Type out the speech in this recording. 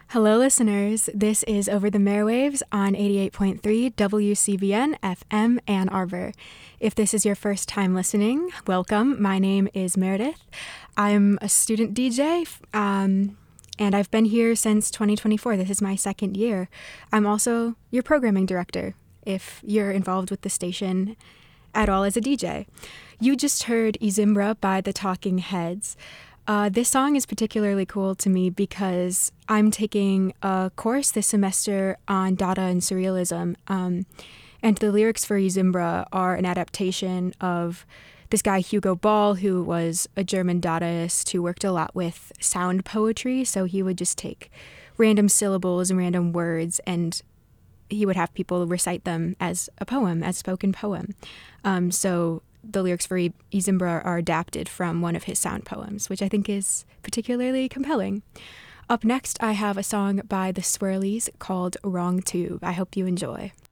Hello, listeners. This is Over the Airwaves on 88.3 WCVN FM Ann Arbor. If this is your first time listening, welcome. My name is Meredith. I'm a student DJ, and I've been here since 2024. This is my second year. I'm also your programming director, if you're involved with the station at all as a DJ. You just heard Izimbra by the Talking Heads. This song is particularly cool to me because I'm taking a course this semester on Dada and Surrealism, and the lyrics for Izimbra are an adaptation of this guy Hugo Ball, who was a German Dadaist who worked a lot with sound poetry, so he would just take random syllables and random words, and he would have people recite them as a poem, as spoken poem. So the lyrics for Izimbra are adapted from one of his sound poems, which I think is particularly compelling. Up next, I have a song by the Swirlies called Wrong Tube. I hope you enjoy.